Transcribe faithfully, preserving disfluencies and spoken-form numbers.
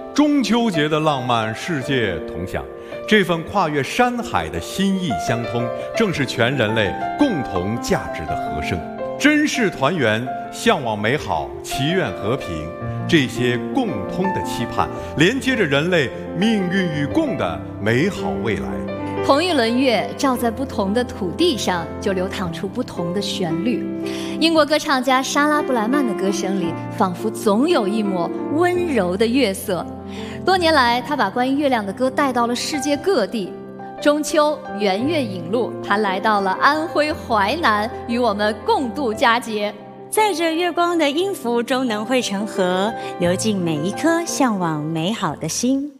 中秋节的浪漫，世界同享。这份跨越山海的心意相通，正是全人类共同价值的和声。珍视团圆，向往美好，祈愿和平，这些共通的期盼，连接着人类命运与共的美好未来。 同一轮月照在不同的土地上，就流淌出不同的旋律。英国歌唱家莎拉布莱曼的歌声里，仿佛总有一抹温柔的月色。多年来，他把关于月亮的歌带到了世界各地。中秋圆月引路，他来到了安徽淮南，与我们共度佳节。 在这月光的音符中能汇成河，流进每一颗向往美好的心。